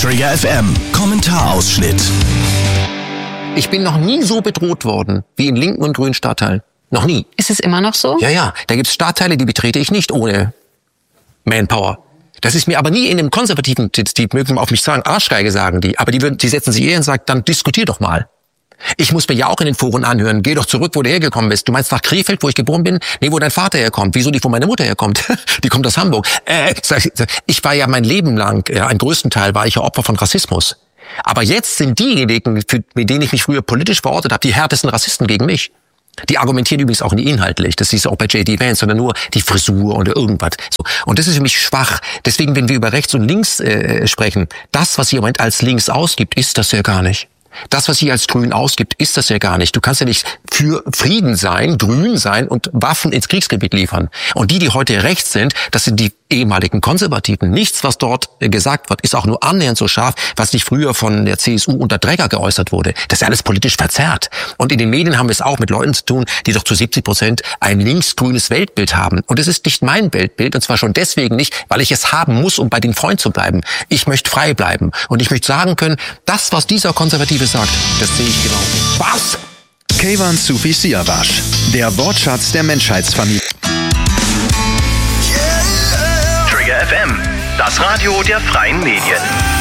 Trigger FM Kommentarausschnitt. Ich bin noch nie so bedroht worden wie in linken und grünen Stadtteilen. Noch nie. Ist es immer noch so? Ja. Da gibt's Stadtteile, die betrete ich nicht ohne Manpower. Das ist mir aber nie in dem Konservativen, die mögen auf mich sagen, Arschgeige sagen die, aber die setzen sich eher und sagen, dann diskutier doch mal. Ich muss mir ja auch in den Foren anhören, geh doch zurück, wo du hergekommen bist. Du meinst nach Krefeld, wo ich geboren bin? Nee, wo dein Vater herkommt. Wieso nicht, wo meine Mutter herkommt? Die kommt aus Hamburg. Ich war ja mein Leben lang, ein größten Teil war ich ja Opfer von Rassismus. Aber jetzt sind diejenigen, mit denen ich mich früher politisch verortet habe, die härtesten Rassisten gegen mich. Die argumentieren übrigens auch nie inhaltlich. Das siehst du auch bei J.D. Vance, sondern nur die Frisur oder irgendwas. So. Und das ist für mich schwach. Deswegen, wenn wir über rechts und links sprechen, das, was ihr im Moment als links ausgibt, ist das ja gar nicht. Das, was sie als grün ausgibt, ist das ja gar nicht. Du kannst ja nicht für Frieden sein, grün sein und Waffen ins Kriegsgebiet liefern. Und die heute rechts sind, das sind die ehemaligen Konservativen. Nichts, was dort gesagt wird, ist auch nur annähernd so scharf, was nicht früher von der CSU unter Dregger geäußert wurde. Das ist alles politisch verzerrt. Und in den Medien haben wir es auch mit Leuten zu tun, die doch zu 70% ein linksgrünes Weltbild haben. Und es ist nicht mein Weltbild, und zwar schon deswegen nicht, weil ich es haben muss, um bei den Freunden zu bleiben. Ich möchte frei bleiben. Und ich möchte sagen können, das, was dieser Konservative sagt, das sehe ich genau. Was? Keyvan Sufi Siavash, der Wortschatz der Menschheitsfamilie. Trigger FM, das Radio der freien Medien.